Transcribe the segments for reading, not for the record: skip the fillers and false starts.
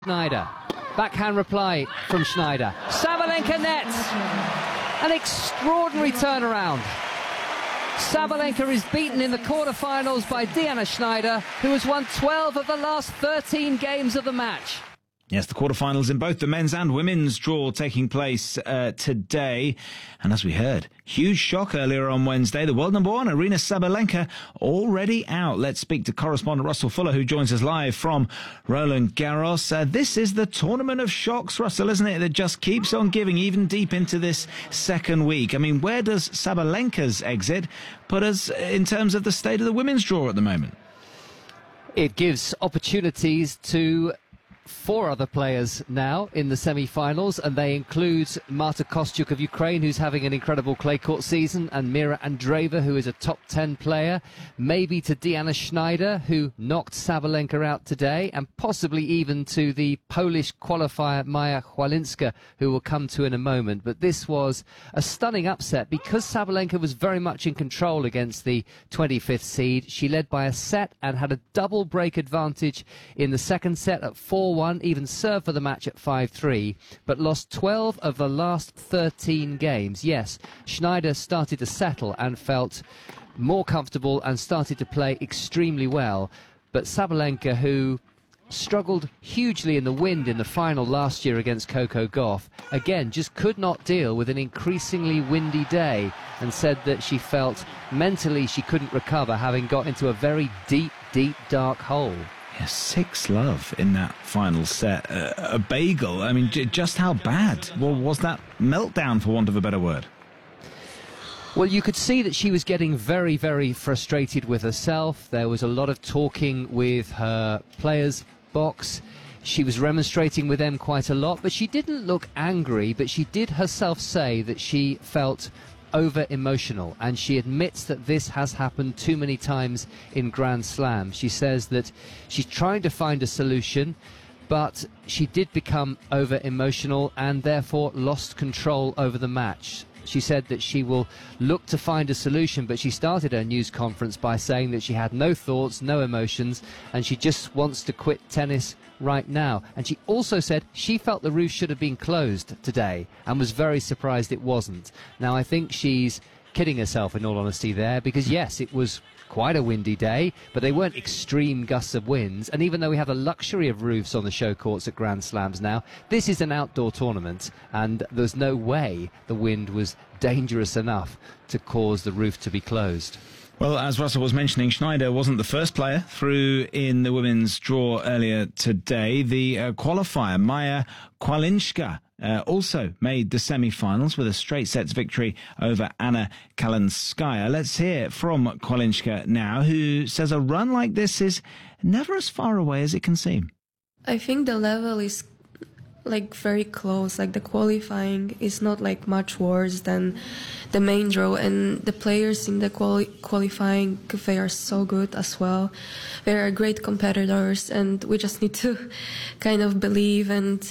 Schneider. Backhand reply from Schneider. Sabalenka nets. An extraordinary turnaround. Sabalenka is beaten in the quarterfinals by Diana Schneider, who has won 12 of the last 13 games of the match. Yes, the quarterfinals in both the men's and women's draw taking place today. And as we heard, huge shock earlier on Wednesday. The world number one, Aryna Sabalenka, already out. Let's speak to correspondent Russell Fuller, who joins us live from Roland Garros. This is the tournament of shocks, Russell, isn't it? That just keeps on giving, even deep into this second week. I mean, where does Sabalenka's exit put us in terms of the state of the women's draw at the moment? It gives opportunities to 4 other players now in the semi-finals, and they include Marta Kostyuk of Ukraine, who's having an incredible clay court season, and Mira Andreeva, who is a top 10 player, maybe to Diana Schneider, who knocked Sabalenka out today, and possibly even to the Polish qualifier Maja Chwalinska, who we'll come to in a moment. But this was a stunning upset because Sabalenka was very much in control against the 25th seed. She led by a set and had a double break advantage in the second set at 4-1, even served for the match at 5-3, but lost 12 of the last 13 games. Yes, Schneider started to settle and felt more comfortable and started to play extremely well, but Sabalenka, who struggled hugely in the wind in the final last year against Coco Gauff, again just could not deal with an increasingly windy day, and said that she felt mentally she couldn't recover, having got into a very deep dark hole. 6-love in that final set. A bagel. I mean, just how bad was that meltdown, for want of a better word? Well, you could see that she was getting very, very frustrated with herself. There was a lot of talking with her players' box. She was remonstrating with them quite a lot, but she didn't look angry, but she did herself say that she felt over-emotional, and she admits that this has happened too many times in Grand Slam. She says that she's trying to find a solution, but she did become over-emotional and therefore lost control over the match. She said that she will look to find a solution, but she started her news conference by saying that she had no thoughts, no emotions, and she just wants to quit tennis right now. And she also said she felt the roof should have been closed today and was very surprised it wasn't. Now, I think she's kidding herself, in all honesty, there, because yes, it was quite a windy day, but they weren't extreme gusts of winds. And even though we have the luxury of roofs on the show courts at Grand Slams now, this is an outdoor tournament, and there's no way the wind was dangerous enough to cause the roof to be closed. Well, as Russell was mentioning, Schneider wasn't the first player through in the women's draw earlier today. The qualifier, Maja Chwalinska, also made the semi-finals with a straight sets victory over Anna Kalinskaya. Let's hear from Chwalinska now, who says a run like this is never as far away as it can seem. I think the level is very close. The qualifying is not much worse than the main draw, and the players in the qualifying, they are so good as well. They are great competitors, and we just need to kind of believe and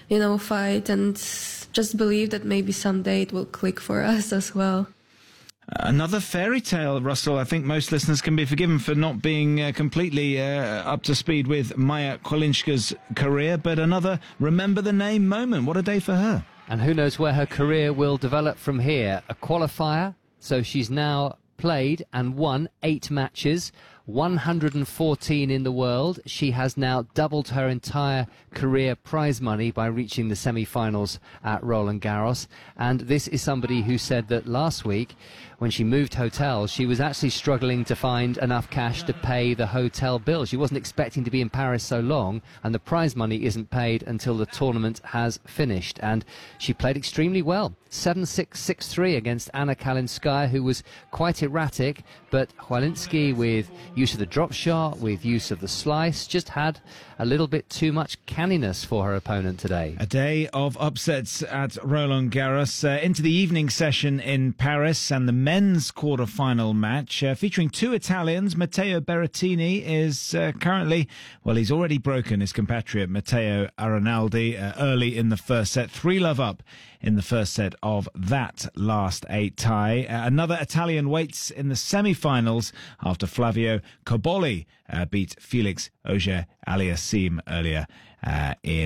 fight and just believe that maybe someday it will click for us as well. Another fairy tale, Russell. I think most listeners can be forgiven for not being completely up to speed with Maja Chwalinska's career, but another remember the name moment. What a day for her. And who knows where her career will develop from here. A qualifier, so she's now played and won 8 matches, 114 in the world. She has now doubled her entire career prize money by reaching the semi-finals at Roland Garros. And this is somebody who said that last week, when she moved hotels, she was actually struggling to find enough cash to pay the hotel bill. She wasn't expecting to be in Paris so long, and the prize money isn't paid until the tournament has finished. And she played extremely well. 7-6, 6-3 against Anna Kalinskaya, who was quite erratic, but Chwalinski, with use of the drop shot, with use of the slice, just had a little bit too much canniness for her opponent today. A day of upsets at Roland Garros. Into the evening session in Paris, and the men's quarter-final match featuring 2 Italians. Matteo Berrettini is currently, well, he's already broken his compatriot Matteo Arnaldi early in the first set. 3-love up in the first set of that last 8 tie. Another Italian waits in the semi-finals after Flavio Cobolli beat Felix Auger-Aliassime earlier in